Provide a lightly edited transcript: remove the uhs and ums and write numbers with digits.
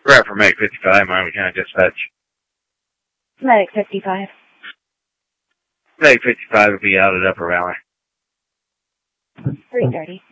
Right for Medic 55, Miami County Dispatch. Medic 55. Medic 55 will be out at Upper Valley. 3:30.